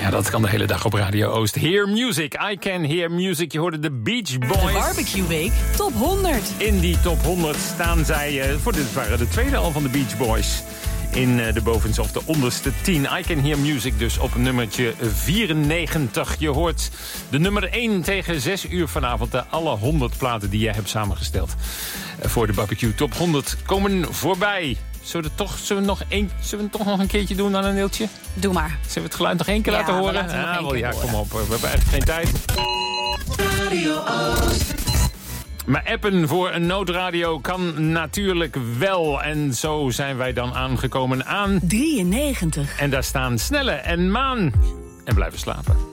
Ja, dat kan de hele dag op Radio Oost. Hear music, I can hear music. Je hoorde de Beach Boys. De Barbecue Week Top 100. In die Top 100 staan zij, dit waren de tweede al van de Beach Boys. In de bovenste of de onderste 10. I can hear music dus op nummertje 94. Je hoort de nummer 1 tegen 6 uur vanavond. De alle 100 platen die jij hebt samengesteld voor de Barbecue Top 100 komen voorbij. Zullen we toch nog een keertje doen aan een neeltje? Doe maar. Zullen we het geluid nog één keer laten horen? Kom op. We hebben eigenlijk geen tijd. Radio Oost. Maar appen voor een noodradio kan natuurlijk wel. En zo zijn wij dan aangekomen aan 93. En daar staan Snelle en Maan. En blijven slapen.